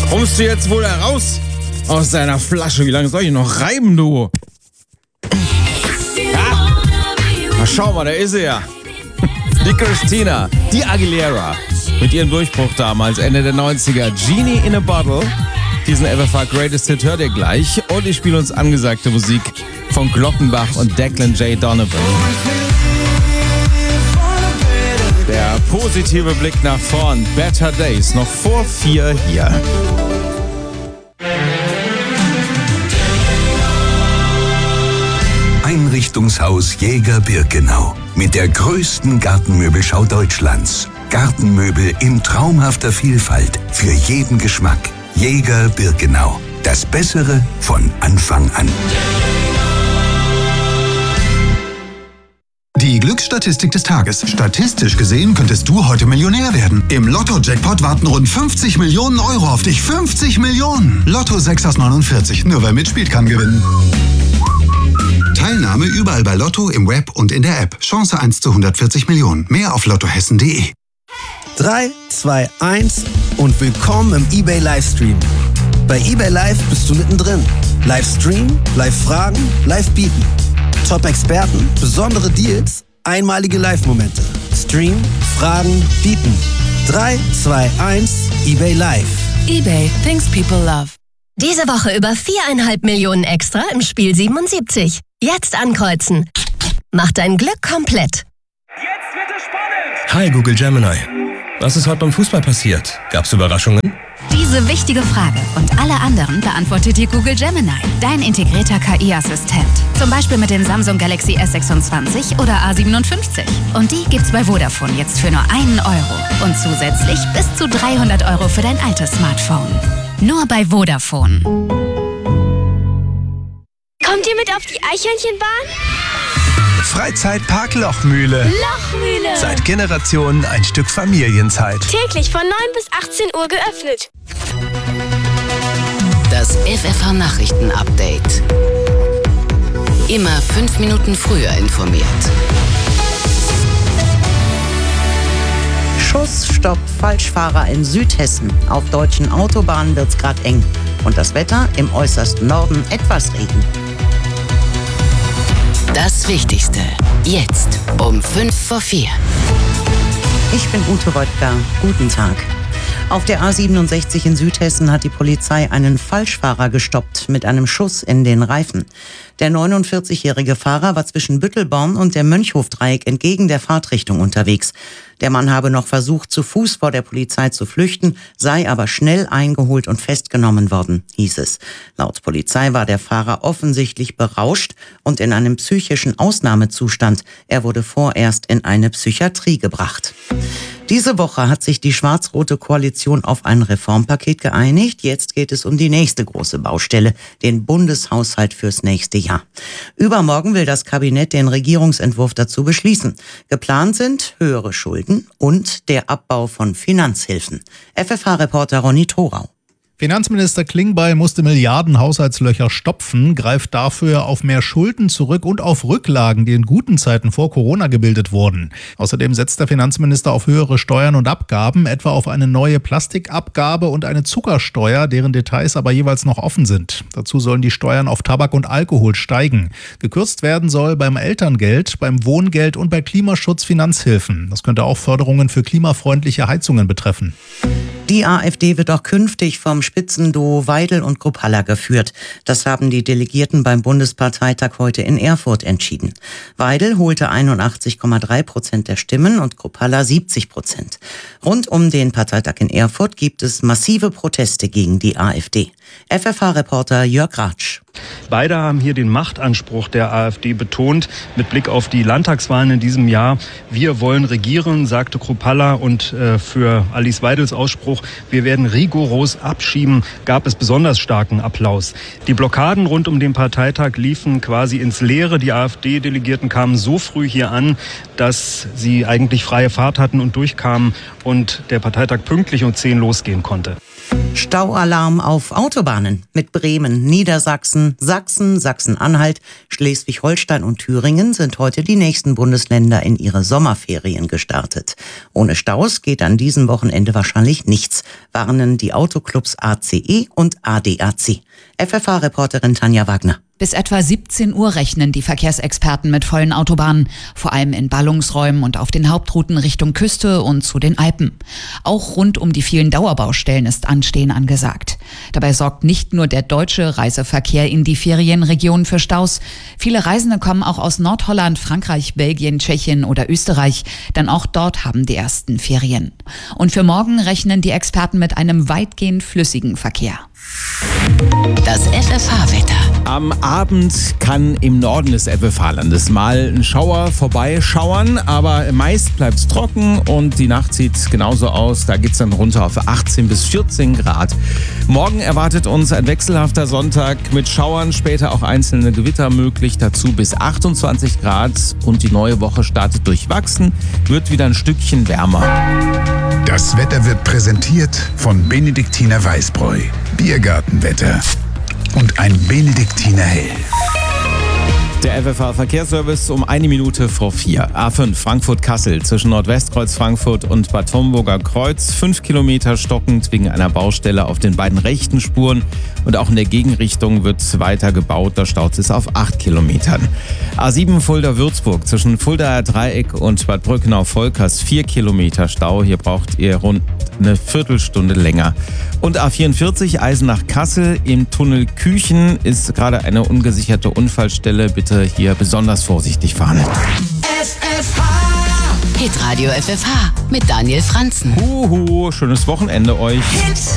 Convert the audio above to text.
Kommst du jetzt wohl heraus aus deiner Flasche? Wie lange soll ich noch reiben, du? Ja. Na, schau mal, da ist sie ja. Die Christina, die Aguilera. Mit ihrem Durchbruch damals, Ende der 90er. Genie in a Bottle. Diesen FFH Greatest Hit hört ihr gleich. Und ich spiele uns angesagte Musik von Glockenbach und Declan J. Donovan. Der positive Blick nach vorn. Better Days. Noch vor 4 hier. Einrichtungshaus Jäger Birkenau. Mit der größten Gartenmöbelschau Deutschlands. Gartenmöbel in traumhafter Vielfalt. Für jeden Geschmack. Jäger Birkenau. Das Bessere von Anfang an. Die Glücksstatistik des Tages. Statistisch gesehen könntest du heute Millionär werden. Im Lotto-Jackpot warten rund 50 Millionen Euro auf dich. 50 Millionen! Lotto 6 aus 49. Nur wer mitspielt, kann gewinnen. Teilnahme überall bei Lotto, im Web und in der App. Chance 1 zu 140 Millionen. Mehr auf lottohessen.de. 3, 2, 1 und willkommen im eBay Livestream. Bei eBay Live bist du mittendrin. Livestream, Live-Fragen, Live-Bieten. Top-Experten, besondere Deals, einmalige Live-Momente. Stream, Fragen, Bieten. 3, 2, 1, eBay Live. eBay, things people love. Diese Woche über 4,5 Millionen extra im Spiel 77. Jetzt ankreuzen. Mach dein Glück komplett. Jetzt wird es spannend! Hi Google Gemini. Was ist heute beim Fußball passiert? Gab's Überraschungen? Diese wichtige Frage und alle anderen beantwortet dir Google Gemini, dein integrierter KI-Assistent. Zum Beispiel mit dem Samsung Galaxy S26 oder A57. Und die gibt's bei Vodafone jetzt für nur €1 und zusätzlich bis zu 300 € für dein altes Smartphone. Nur bei Vodafone. Kommt ihr mit auf die Eichhörnchenbahn? Freizeitpark Lochmühle. Lochmühle! Seit Generationen ein Stück Familienzeit. Täglich von 9 bis 18 Uhr geöffnet. Das FFH Nachrichten-Update. Immer 5 Minuten früher informiert. Schuss stoppt Falschfahrer in Südhessen. Auf deutschen Autobahnen wird's grad eng. Und das Wetter im äußersten Norden etwas Regen. Das Wichtigste. Jetzt um 3:55. Ich bin Ute Röttger. Guten Tag. Auf der A67 in Südhessen hat die Polizei einen Falschfahrer gestoppt mit einem Schuss in den Reifen. Der 49-jährige Fahrer war zwischen Büttelborn und der Mönchhofdreieck entgegen der Fahrtrichtung unterwegs. Der Mann habe noch versucht, zu Fuß vor der Polizei zu flüchten, sei aber schnell eingeholt und festgenommen worden, hieß es. Laut Polizei war der Fahrer offensichtlich berauscht und in einem psychischen Ausnahmezustand. Er wurde vorerst in eine Psychiatrie gebracht. Diese Woche hat sich die schwarz-rote Koalition auf ein Reformpaket geeinigt. Jetzt geht es um die nächste große Baustelle, den Bundeshaushalt fürs nächste Jahr. Übermorgen will das Kabinett den Regierungsentwurf dazu beschließen. Geplant sind höhere Schulden und der Abbau von Finanzhilfen. FFH-Reporter Ronny Thorau. Finanzminister Klingbeil musste Milliarden Haushaltslöcher stopfen, greift dafür auf mehr Schulden zurück und auf Rücklagen, die in guten Zeiten vor Corona gebildet wurden. Außerdem setzt der Finanzminister auf höhere Steuern und Abgaben, etwa auf eine neue Plastikabgabe und eine Zuckersteuer, deren Details aber jeweils noch offen sind. Dazu sollen die Steuern auf Tabak und Alkohol steigen. Gekürzt werden soll beim Elterngeld, beim Wohngeld und bei Klimaschutzfinanzhilfen. Das könnte auch Förderungen für klimafreundliche Heizungen betreffen. Die AfD wird auch künftig vom Spitzenduo Weidel und Kruppalla geführt. Das haben die Delegierten beim Bundesparteitag heute in Erfurt entschieden. Weidel holte 81,3% der Stimmen und Kruppalla 70%. Rund um den Parteitag in Erfurt gibt es massive Proteste gegen die AfD. FFH-Reporter Jörg Ratsch. Beide haben hier den Machtanspruch der AfD betont, mit Blick auf die Landtagswahlen in diesem Jahr. Wir wollen regieren, sagte Kruppalla, und für Alice Weidels Ausspruch, wir werden rigoros abschieben, gab es besonders starken Applaus. Die Blockaden rund um den Parteitag liefen quasi ins Leere. Die AfD-Delegierten kamen so früh hier an, dass sie eigentlich freie Fahrt hatten und durchkamen und der Parteitag pünktlich um 10 losgehen konnte. Staualarm auf Autobahnen. Mit Bremen, Niedersachsen, Sachsen, Sachsen-Anhalt, Schleswig-Holstein und Thüringen sind heute die nächsten Bundesländer in ihre Sommerferien gestartet. Ohne Staus geht an diesem Wochenende wahrscheinlich nichts, warnen die Autoclubs ACE und ADAC. FFH-Reporterin Tanja Wagner. Bis etwa 17 Uhr rechnen die Verkehrsexperten mit vollen Autobahnen, vor allem in Ballungsräumen und auf den Hauptrouten Richtung Küste und zu den Alpen. Auch rund um die vielen Dauerbaustellen ist Anstehen angesagt. Dabei sorgt nicht nur der deutsche Reiseverkehr in die Ferienregionen für Staus. Viele Reisende kommen auch aus Nordholland, Frankreich, Belgien, Tschechien oder Österreich, denn auch dort haben die ersten Ferien. Und für morgen rechnen die Experten mit einem weitgehend flüssigen Verkehr. Das FFH-Wetter. Am Abend kann im Norden des FFH-Landes mal ein Schauer vorbeischauern, aber meist bleibt es trocken und die Nacht sieht genauso aus. Da geht es dann runter auf 18 bis 14 Grad. Morgen erwartet uns ein wechselhafter Sonntag mit Schauern, später auch einzelne Gewitter möglich, dazu bis 28 Grad und die neue Woche startet durchwachsen, wird wieder ein Stückchen wärmer. Das Wetter wird präsentiert von Benediktiner Weißbräu, Biergartenwetter und ein Benediktiner Hell. Der FFH-Verkehrsservice um 1 Minute vor 4. A5 Frankfurt-Kassel zwischen Nordwestkreuz Frankfurt und Bad Homburger Kreuz. 5 Kilometer stockend wegen einer Baustelle auf den beiden rechten Spuren. Und auch in der Gegenrichtung wird weiter gebaut. Da staut es auf 8 Kilometern. A7 Fulda-Würzburg zwischen Fuldaer Dreieck und Bad Brückenau-Volkers. 4 Kilometer Stau. Hier braucht ihr rund eine Viertelstunde länger. Und A44 Eisenach-Kassel im Tunnel Küchen ist gerade eine ungesicherte Unfallstelle. Bitte hier besonders vorsichtig fahren. Hitradio FFH mit Daniel Franzen. Huhu, schönes Wochenende euch.